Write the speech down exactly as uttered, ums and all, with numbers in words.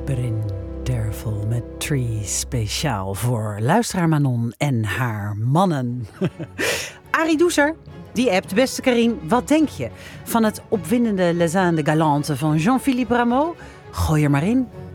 Brindervel met Tree speciaal voor luisteraar Manon en haar mannen. Arie Doeser, die appt, beste Karien, wat denk je van het opwindende Les Indes Galantes van Jean-Philippe Rameau? Gooi er maar in.